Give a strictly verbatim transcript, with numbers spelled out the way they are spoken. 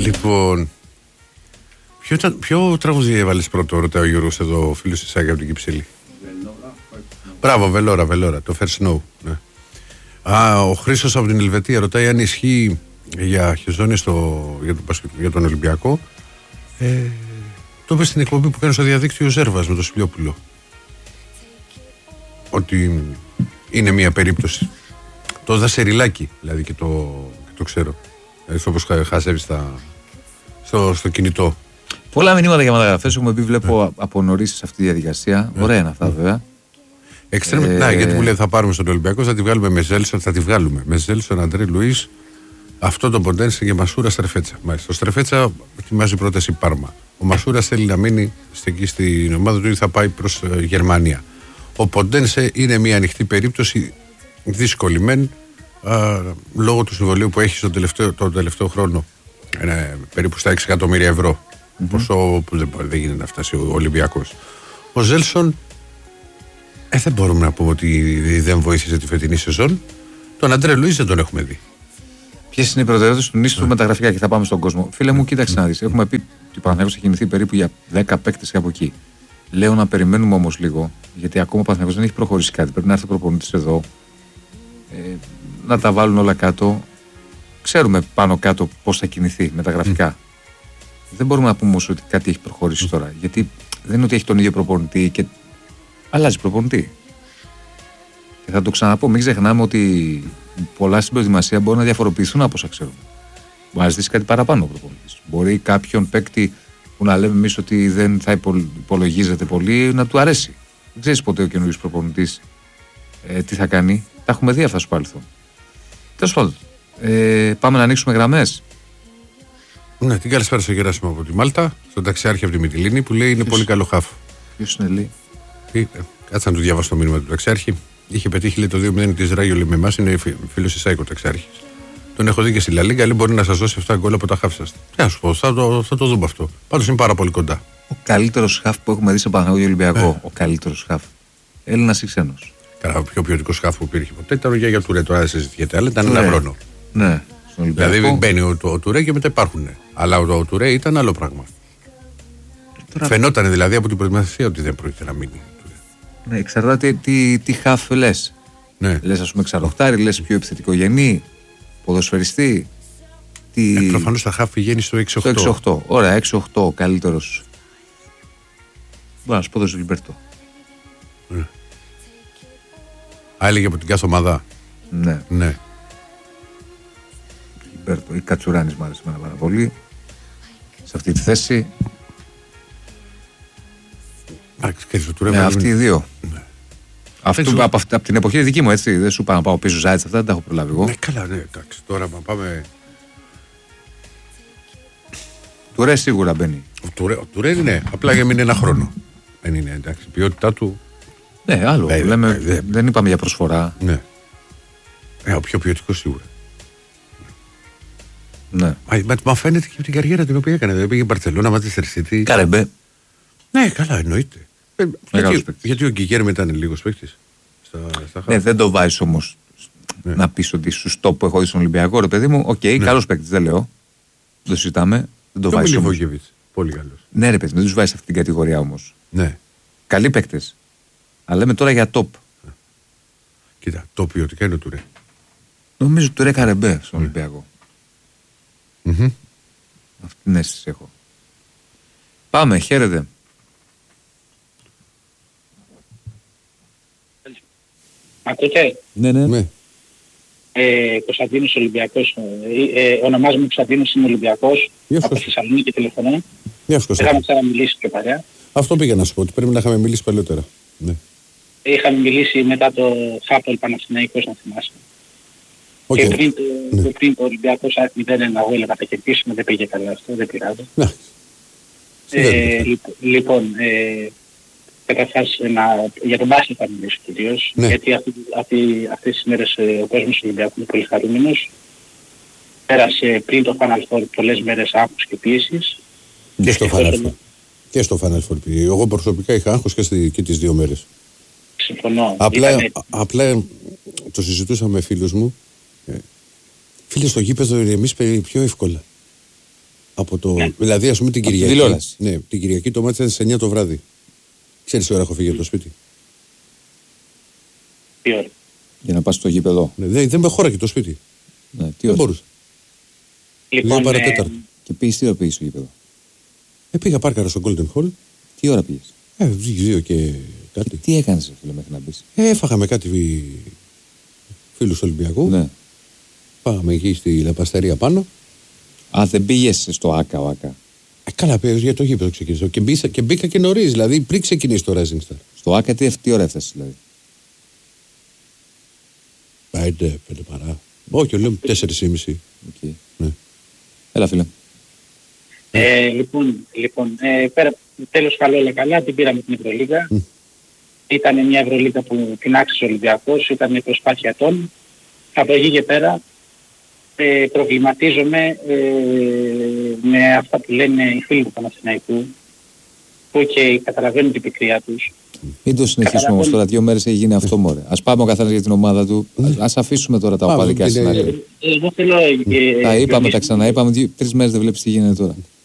Λοιπόν, ποιο, ήταν, ποιο τραγούδι έβαλες πρώτο, ρωτάει ο Γιώργος εδώ, ο φίλος της Άγια από την Κυψέλη. Μπράβο, Βελόρα, Βελόρα, το First Snow. Ναι. Α, ο Χρήστος από την Ελβετία ρωτάει αν ισχύει για χεζόνι στο, για, τον, για τον Ολυμπιακό. Ε, το είπε στην εκπομπή που κάνει στο διαδίκτυο ο Ζέρβας με το Σιλιόπουλο. Ότι είναι μια περίπτωση. Το δασεριλάκι, δηλαδή, και το, και το ξέρω. Δηλαδή, όπως χαζεύει στα, στο, στο κινητό. Πολλά μηνύματα για μεταγραφές έχουμε πει, βλέπω yeah. από νωρίς σε αυτή τη διαδικασία. Yeah. Ωραία είναι αυτά, yeah. βέβαια. Εξτρέμ, ε... να, γιατί μου λέει θα πάρουμε στον Ολυμπιακό, θα τη βγάλουμε με Ζέλσον, θα τη βγάλουμε. Με Ζέλσον, Αντρέ Λουίς, αυτό το Ποντένσε και Μασούρα Στρεφέτσα. Μάλιστα. Ο Στρεφέτσα ετοιμάζει πρόταση Πάρμα. Ο Μασούρα θέλει να μείνει εκεί στην ομάδα του ή θα πάει προς uh, Γερμανία. Ο Ποντένσε είναι μια ανοιχτή περίπτωση, δύσκολη μεν, uh, λόγω του συμβολίου που έχει τον τελευταίο, το τελευταίο χρόνο. Είναι περίπου στα έξι εκατομμύρια ευρώ. Mm-hmm. Ποσό που δεν, δεν γίνεται να φτάσει ο Ολυμπιακός. Ο Ζέλσον, ε, δεν μπορούμε να πούμε ότι δεν βοήθησε τη φετινή σεζόν. Τον Αντρέ Λουίς δεν τον έχουμε δει. Ποιες είναι οι προτεραιότητες του νήσου yeah. μεταγραφικά και θα πάμε στον κόσμο. Φίλε μου, κοίταξε mm-hmm. να δεις. Έχουμε πει ότι ο Παναθηναϊκός θα κινηθεί περίπου για δέκα παίκτες από εκεί. Λέω να περιμένουμε όμως λίγο, γιατί ακόμα ο Παναθηναϊκός δεν έχει προχωρήσει κάτι. Πρέπει να έρθει ο προπονητής εδώ, ε, να τα βάλουν όλα κάτω. Ξέρουμε πάνω κάτω πώς θα κινηθεί μεταγραφικά. Mm. Δεν μπορούμε να πούμε όμως ότι κάτι έχει προχωρήσει mm. τώρα. Γιατί δεν είναι ότι έχει τον ίδιο προπονητή και αλλάζει προπονητή. Και θα το ξαναπώ, μην ξεχνάμε ότι πολλά στην προετοιμασία μπορούν να διαφοροποιηθούν από όσα ξέρουμε. Μπορεί να ζητήσει κάτι παραπάνω ο προπονητής. Μπορεί κάποιον παίκτη που να λέμε εμείς ότι δεν θα υπολογίζεται πολύ να του αρέσει. Δεν ξέρεις ποτέ ο καινούριος προπονητής ε, τι θα κάνει. Τα έχουμε δει αυτά στο παρελθόν. Τέλος πάντων. Ε, πάμε να ανοίξουμε γραμμές. Ναι, την καλησπέρα στο Γεράσιμο από τη Μάλτα, στον ταξιάρχη από τη Μυτιλήνη που λέει είναι Ποιος... πολύ καλό χάφ. Ποιος είναι λέει. Κάτσε να του διαβάσω το μήνυμα του ταξιάρχη. Είχε πετύχει λέει, το δύο μηδέν της Ράγιο με εμάς, είναι φίλος της Άικο ταξιάρχης. Τον έχω δει και στη Λα Λίγκα, λέει μπορεί να σας δώσει επτά γκολ από τα χάφ σας. Τι να σου πω, θα το, θα το δούμε αυτό. Πάντως είναι πάρα πολύ κοντά. Ο καλύτερος χάφ που έχουμε δει στο Παναθηναϊκό Ολυμπιακό. Ε. Ο καλύτερος χάφ. Έλληνας ή ξένος. Καλά, ο πιο ποιοτικό χάφ που υπήρχε ποτέ ήταν ο Γιάγια Τουρέ. Τώρα δεν συζητιέται, αλλά ήταν ένα χρόνο. Ναι. Δηλαδή μπαίνει ο, ο, ο Τουρέ και μετά υπάρχουν. Αλλά ο, ο Τουρέ ήταν άλλο πράγμα. Τώρα... Φαινόταν δηλαδή από την προετοιμασία ότι δεν πρόκειται να μείνει. Ναι, εξαρτάται τι, τι, τι χάφ λες. Ναι. Λες ας πούμε ξαροχτάρι, λες πιο επιθετικογενή, ποδοσφαιριστή. Τι... Ε, προφανώς τα χάφ πηγαίνει στο έξι οκτώ. Στο έξι οκτώ. Ωραία, έξι οκτώ ο καλύτερος. Μπορώ να σου πω το Ζιλμπέρτο. Ναι. Α, έλεγε από την κάθε ομάδα. Ναι. Ναι. Ζιλμπέρτο ή Κατσουράνης μου άρεσε πάρα πολύ. Σε αυτή τη θέση. Ναι, αυτοί οι δύο. Ναι. Αυτό, από, από, από την εποχή δική μου, έτσι. Δεν σου είπα να πάω πίσω Ζάιτς, αυτά δεν τα έχω προλάβει εγώ. Ναι, καλά, ναι, εντάξει. Τώρα μα πάμε. Τουρέ σίγουρα μπαίνει. Ο Τουρέ, ο Τουρέ είναι, απλά για μείνει ένα χρόνο. Δεν είναι, εντάξει. Η ποιότητά του. Ναι, άλλο. Ε, λέμε, ε, ε, δεν είπαμε για προσφορά. Ναι. Ε, ο πιο ποιοτικό σίγουρα. Ναι. Μα, μα φαίνεται και από την καριέρα την οποία έκανε. Δεν πήγε Μπαρτσελόνα, Manchester City. Καρεμπέ. Ναι, καλά, εννοείται. Ε, γιατί, γιατί ο Γκυγέρμ ήταν λίγος παίκτης. Στα, στα ναι, δεν το βάζεις όμως ναι. να πεις ότι σου στόπ που έχω δει στον Ολυμπιακό, ρε παιδί μου, οκ, okay, ναι. καλός παίκτης, δεν λέω. Δεν το συζητάμε. Δεν το βάζεις όμως. Πολύ καλός. Ναι, ρε παιδί, δεν τους βάζεις σε αυτή την κατηγορία όμως. Ναι. Καλοί παίκτες. Αλλά λέμε τώρα για top. Κοίτα, το ποιοτικά είναι ο Τουρέ. Νομίζω Τουρέ Καρεμπέ στον ναι. Ολυμπιακό. Mm-hmm. Αυτή την αίσθηση έχω. Πάμε, χαίρετε. Ακούτε. Ναι, ναι. ναι. Ε, Κωνσταντίνος Ολυμπιακός. Ε, ε, ονομάζομαι Κωνσταντίνος, είμαι Ολυμπιακός. Από Θεσσαλονίκη και τηλεφωνώ. Είχαμε ξαναμιλήσει πιο παλιά. Αυτό πήγα να σου πω, ότι πρέπει να είχαμε μιλήσει παλιότερα. Ναι. Είχαμε μιλήσει μετά το Χάπολ Παναθηναϊκός, να θυμάσαι. Okay. Και πριν το, ναι. το, πριν το Ολυμπιακός μηδέν ένα εγώ έλεγα θα κερδίσουμε, δεν πήγε καλά αυτό, δεν πειράζει. Ναι. Ε, λοιπόν, ε, καταρχάς για τον μπάσκετ θα μιλήσω κυρίως, ναι. γιατί αυτή, αυτή, αυτές τις μέρες ε, ο κόσμος του Ολυμπιακού είναι πολύ χαρούμενος. Πέρασε πριν το Final Four πολλές μέρες άγχος και πίεσης. Και στο Final Four. Και στο Final Four. Εγώ προσωπικά είχα άγχος και, στη, και τις δύο μέρες. Συμφωνώ. Απλά, Ήτανε... απλά το συζητούσα με φίλους μου. Ε, φίλοι στο γήπεδο εμείς πιο εύκολα. Από το... ναι. Δηλαδή, ας πούμε την Κυριακή. Ναι, την Κυριακή το μάτι ήταν στις εννιά το βράδυ. Ξέρεις τι ώρα έχω φύγει από το σπίτι? Τι ώρα? Για να πας στο γήπεδο. Ναι, δεν, δεν με χώρακε το σπίτι. Ναι, τι δεν ώρα? μπορούσα. Λοιπόν, παρατέταρτο. ε... Και πήγες τι ώρα πήγες στο γήπεδο? Ε, πήγα πάρκαρα στο Golden Hall. Τι ώρα πήγες? Ε, δύο και κάτι. Και τι έκανες, φίλε, μέχρι να μπεις? Ε, έφαγαμε κάτι φίλους Ολυμπιακού. Ναι. Φάγαμε εκεί στη Λαπαστερία πάνω. Α, δεν πήγες στο ΆΚΑ, ο ΆΚΑ? Ε, καλά, πήγα για το γήπεδο ξεκίνησα. Και, μπήσα, και μπήκα και νωρίς, δηλαδή πριν ξεκινήσει το Rising Star. Στο ΆΚΑ τι, τι ώρα έφτασες, δηλαδή? Πέντε, πέντε παρά. Όχι, λέμε τέσσερις ή μισή. Okay. Ναι. Έλα, φίλε. Ε, λοιπόν, λοιπόν ε, πέρα, τέλος καλό όλα καλά, την πήραμε την Ευρωλίγα. Mm. Ήταν μια Ευρωλίγα που την άξιζε ο Ολυμπιακός, ήταν μια προσπάθεια των. Από εκεί και πέρα ε, προβληματίζομαι ε, με αυτά που λένε οι φίλοι του Παναθηναϊκού, που και καταλαβαίνουν την πικρία τους. Μην το συνεχίσουμε όμως τώρα, δύο μέρες έχει γίνει αυτό, μωρέ. Ας πάμε ο καθένας για την ομάδα του. Ας αφήσουμε τώρα τα οπαδικά σενάρια. Εγώ θέλω... Τα είπαμε, τα ξαναείπαμε, τρεις μέρες δεν βλέπεις τι γίνεται τώρα.